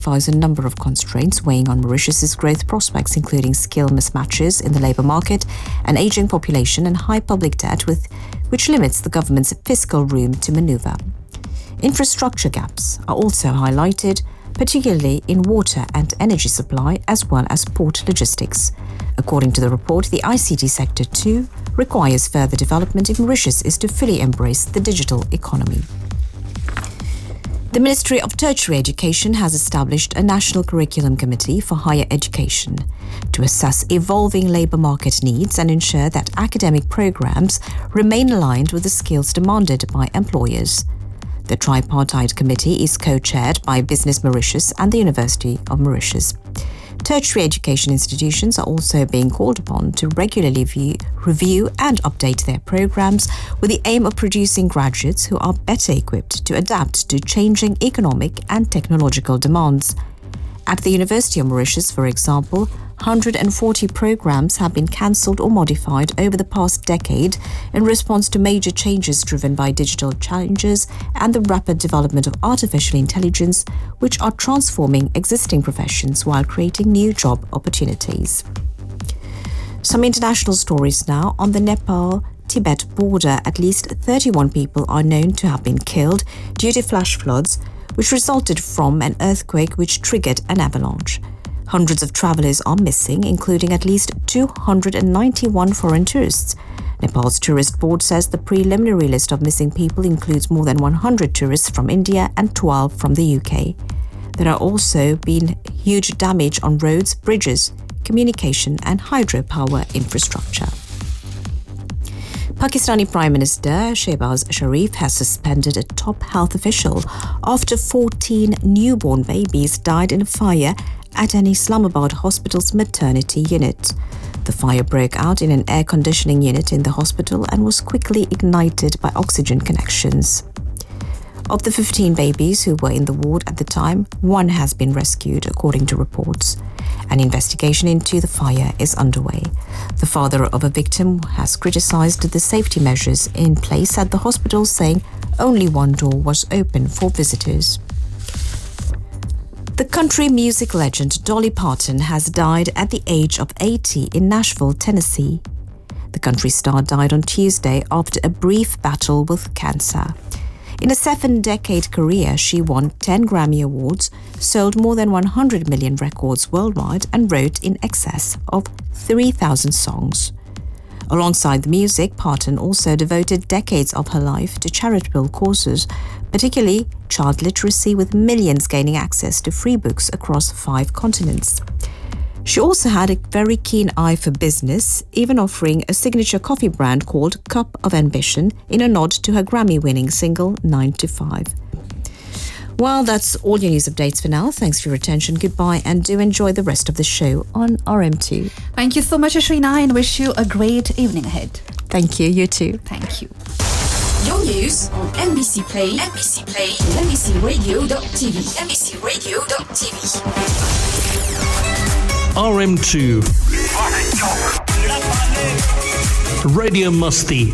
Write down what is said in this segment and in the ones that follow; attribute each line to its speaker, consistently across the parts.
Speaker 1: identifies a number of constraints weighing on Mauritius's growth prospects, including skill mismatches in the labour market, an ageing population and high public debt, which limits the government's fiscal room to manoeuvre. Infrastructure gaps are also highlighted, particularly in water and energy supply, as well as port logistics. According to the report, the ICT sector too requires further development if Mauritius is to fully embrace the digital economy. The Ministry of Tertiary Education has established a National Curriculum Committee for Higher Education to assess evolving labour market needs and ensure that academic programmes remain aligned with the skills demanded by employers. The tripartite committee is co-chaired by Business Mauritius and the University of Mauritius. Tertiary education institutions are also being called upon to regularly review and update their programs with the aim of producing graduates who are better equipped to adapt to changing economic and technological demands. At the University of Mauritius, for example, 140 programs have been cancelled or modified over the past decade in response to major changes driven by digital challenges and the rapid development of artificial intelligence, which are transforming existing professions while creating new job opportunities. Some international stories now. On the Nepal-Tibet border, at least 31 people are known to have been killed due to flash floods, which resulted from an earthquake which triggered an avalanche. Hundreds of travellers are missing, including at least 291 foreign tourists. Nepal's tourist board says the preliminary list of missing people includes more than 100 tourists from India and 12 from the UK. There have also been huge damage on roads, bridges, communication and hydropower infrastructure. Pakistani Prime Minister Shehbaz Sharif has suspended a top health official after 14 newborn babies died in a fire at an Islamabad hospital's maternity unit. The fire broke out in an air conditioning unit in the hospital and was quickly ignited by oxygen connections. Of the 15 babies who were in the ward at the time, one has been rescued, according to reports. An investigation into the fire is underway. The father of a victim has criticised the safety measures in place at the hospital, saying only one door was open for visitors. The country music legend Dolly Parton has died at the age of 80 in Nashville, Tennessee. The country star died on Tuesday after a brief battle with cancer. In a 7-decade career, she won 10 Grammy Awards, sold more than 100 million records worldwide, and wrote in excess of 3,000 songs. Alongside the music, Parton also devoted decades of her life to charitable causes, particularly child literacy, with millions gaining access to free books across 5 continents. She also had a very keen eye for business, even offering a signature coffee brand called Cup of Ambition in a nod to her Grammy-winning single 9 to 5. Well, that's all your news updates for now. Thanks for your attention. Goodbye, and do enjoy the rest of the show on RM2.
Speaker 2: Thank you so much, Ashrina, and wish you a great evening ahead.
Speaker 1: Thank you. You too.
Speaker 2: Thank you.
Speaker 3: Your news on NBC Play, NBC Play, NBCRadio.tv, NBCRadio.tv.
Speaker 4: RM2 Radio Musty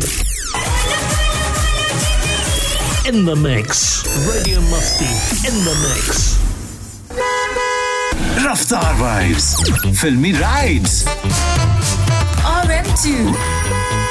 Speaker 4: in the mix. Radio Musty in the mix.
Speaker 5: Raftar Vibes, Filmy Rides.
Speaker 3: RM2